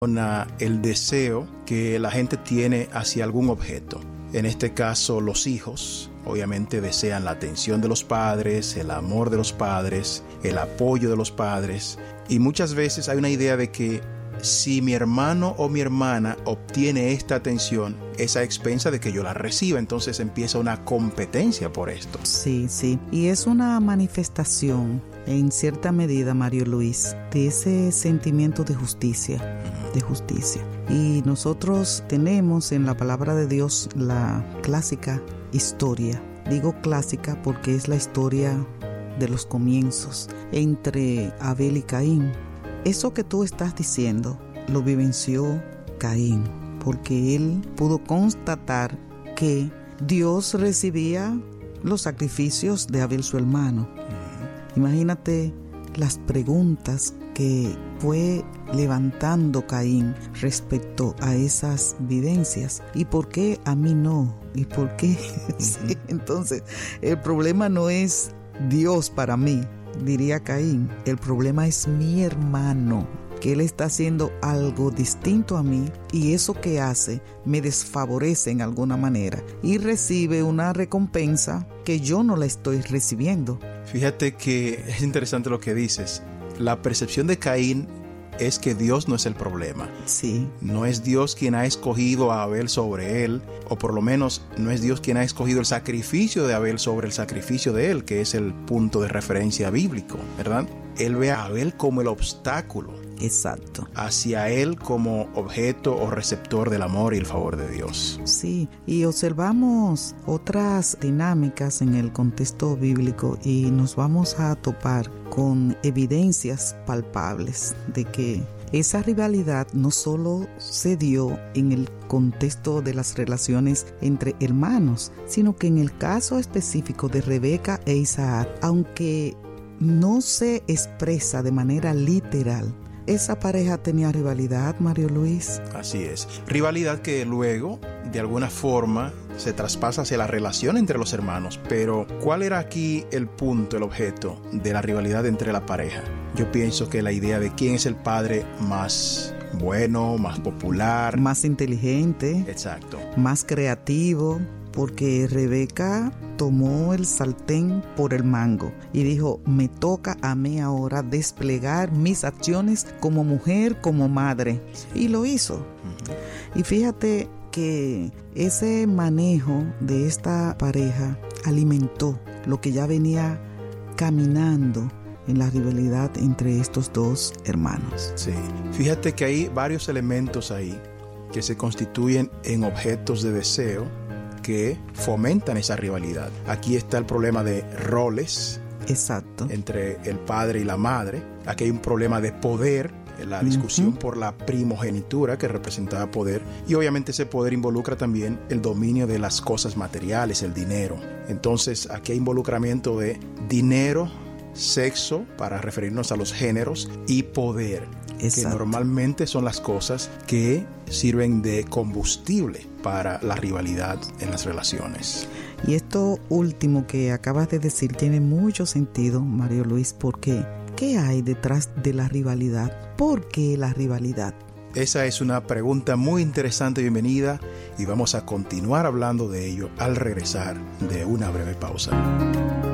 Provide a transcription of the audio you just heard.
el deseo que la gente tiene hacia algún objeto. En este caso, los hijos obviamente desean la atención de los padres, el amor de los padres, el apoyo de los padres. Y muchas veces hay una idea de que si mi hermano o mi hermana obtiene esta atención, es a expensa de que yo la reciba. Entonces empieza una competencia por esto. Sí. Y es una manifestación, en cierta medida, Mario Luis, de ese sentimiento de justicia. Y nosotros tenemos en la palabra de Dios la clásica historia. Digo clásica porque es la historia de los comienzos entre Abel y Caín. Eso que tú estás diciendo lo vivenció Caín, porque él pudo constatar que Dios recibía los sacrificios de Abel, su hermano. Imagínate las preguntas que fue levantando Caín respecto a esas vivencias. ¿Y por qué a mí no? ¿Y por qué? Sí, entonces, el problema no es Dios para mí, diría Caín. El problema es mi hermano, que él está haciendo algo distinto a mí y eso que hace me desfavorece en alguna manera y recibe una recompensa que yo no la estoy recibiendo. Fíjate que es interesante lo que dices. La percepción de Caín es que Dios no es el problema. Sí. No es Dios quien ha escogido a Abel sobre él, o por lo menos no es Dios quien ha escogido el sacrificio de Abel sobre el sacrificio de él, que es el punto de referencia bíblico, ¿verdad? Él ve a Abel como el obstáculo. Exacto. Hacia él como objeto o receptor del amor y el favor de Dios. Sí, y observamos otras dinámicas en el contexto bíblico y nos vamos a topar con evidencias palpables de que esa rivalidad no solo se dio en el contexto de las relaciones entre hermanos, sino que en el caso específico de Rebeca e Isaac, aunque no se expresa de manera literal, esa pareja tenía rivalidad, Mario Luis. Así es. Rivalidad que luego, de alguna forma, se traspasa hacia la relación entre los hermanos. Pero, ¿cuál era aquí el punto, el objeto de la rivalidad entre la pareja? Yo pienso que la idea de quién es el padre más bueno, más popular, más inteligente. Exacto. Más creativo. Porque Rebeca tomó el sartén por el mango y dijo, me toca a mí ahora desplegar mis acciones como mujer, como madre. Y lo hizo. Y fíjate que ese manejo de esta pareja alimentó lo que ya venía caminando en la rivalidad entre estos dos hermanos. Sí, fíjate que hay varios elementos ahí que se constituyen en objetos de deseo que fomentan esa rivalidad. Aquí está el problema de roles. Exacto. Entre el padre y la madre. Aquí hay un problema de poder, la discusión por la primogenitura que representaba poder, y obviamente ese poder involucra también el dominio de las cosas materiales, el dinero. Entonces aquí hay involucramiento de dinero, sexo, para referirnos a los géneros, y poder. Exacto. Que normalmente son las cosas que sirven de combustible para la rivalidad en las relaciones. Y esto último que acabas de decir tiene mucho sentido, Mario Luis, porque ¿qué hay detrás de la rivalidad? ¿Por qué la rivalidad? Esa es una pregunta muy interesante, bienvenida, y vamos a continuar hablando de ello al regresar de una breve pausa.